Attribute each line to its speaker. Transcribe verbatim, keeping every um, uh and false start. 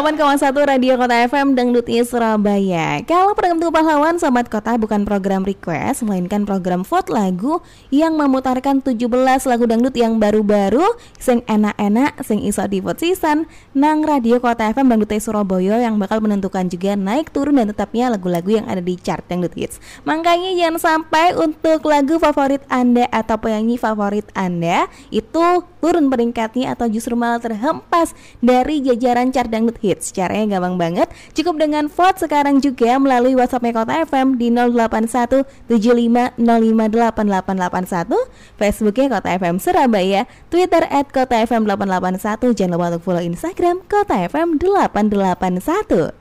Speaker 1: delapan koma satu Radio Kota F M Dangdutnya Surabaya. Kalau program Tugu Pahlawan Sobat Kota bukan program request, melainkan program vote lagu yang memutarkan tujuh belas lagu dangdut yang baru-baru, sing enak-enak, sing iso di vote season nang Radio Kota F M Dangdutnya Surabaya yang bakal menentukan juga naik turun dan tetapnya lagu-lagu yang ada di chart Dangdut Hits. Makanya jangan sampai untuk lagu favorit Anda atau penyanyi favorit Anda itu turun peringkatnya atau justru malah terhempas dari jajaran chart Dangdut Hits. Caranya gampang banget, cukup dengan vote sekarang juga melalui WhatsApp-nya Kota F M di nol delapan satu tujuh lima nol lima delapan delapan delapan satu, Facebooknya Kota F M Surabaya, Twitter at Kota F M delapan delapan satu. Jangan lupa untuk follow Instagram Kota F M delapan delapan satu.